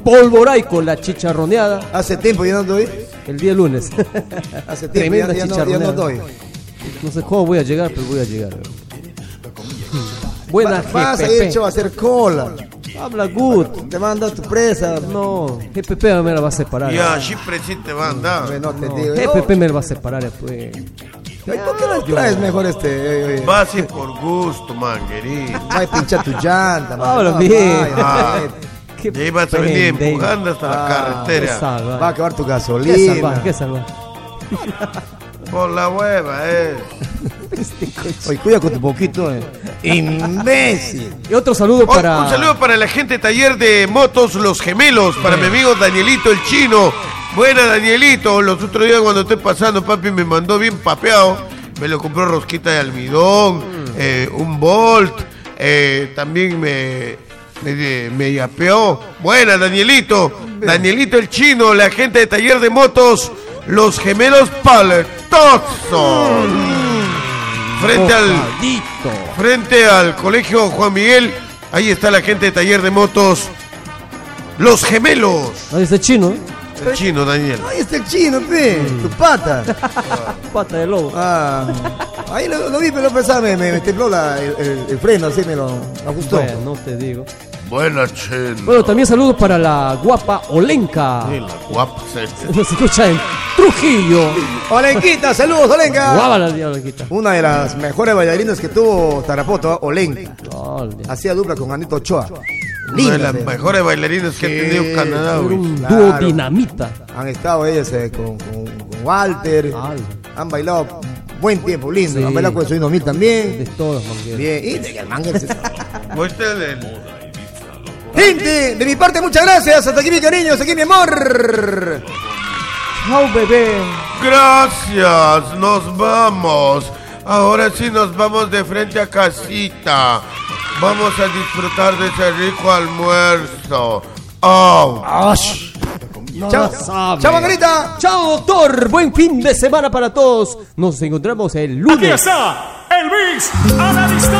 polvoraico, la chicharroneada. Hace tiempo yo no doy. El día lunes. Hace tiempo ya no doy. No sé cómo voy a llegar, pero voy a llegar. Buena vas GPP. a ir hecho a hacer cola. Habla good. Te manda tu presa. No, GPP me la va a separar. Ya, siempre sí te va a andar. No te No, digo. GPP me la va a separar, pues. ¿Por qué no traes mejor Vas a ir por gusto, manguerito. Va a pinchar tu llanta. Habla bien. Y ahí vas a venir empujando hasta la carretera. Va a acabar tu gasolina. ¿Qué salva? Por la hueva, Oye, cuida con tu poquito, imbécil. Y otro saludo para... Un saludo para la gente de Taller de Motos Los Gemelos, para mi amigo Danielito el Chino. Buena, Danielito. Los otros días cuando estoy pasando, papi me mandó bien papeado. Me lo compró rosquita de almidón, un Bolt. También me yapeó. Buena, Danielito. Danielito el Chino, la gente de Taller de Motos Los Gemelos Paletosos. Frente al colegio Juan Miguel, ahí está la gente de Taller de Motos Los Gemelos. Ahí está el Chino. El Chino, Daniel. Ahí está el Chino, tu pata. Pata de lobo. Ahí lo vi, pero pensaba, me tembló el freno, así me lo ajustó. Bueno, no te digo. Buena, Chino. Bueno, también saludos para la guapa Olenka. Sí, la guapa. Nos escucha en Trujillo. Olenquita, saludos, Olenka. Guapa la Olenquita. Una de las mejores bailarinas que tuvo Tarapoto, Olenka. Hacía dupla con Anito Ochoa. Una de las mejores bailarinas que ha tenido Canadá. Un dúo dinamita. Han estado ellos con Walter. Han bailado buen tiempo, lindo. Sí. Han bailado con el Soy 2000 también. De todos, mangueros. Bien, y de que el manguero se... Muéstrale. Gente, de mi parte, muchas gracias. Hasta aquí, mi cariño, hasta aquí, mi amor. Chao, bebé. Gracias, nos vamos. Ahora sí nos vamos de frente a casita. Vamos a disfrutar de ese rico almuerzo. Chao, chao, Margarita. Chao, doctor. Buen fin de semana para todos. Nos encontramos el lunes. Aquí está el Mix a la distancia.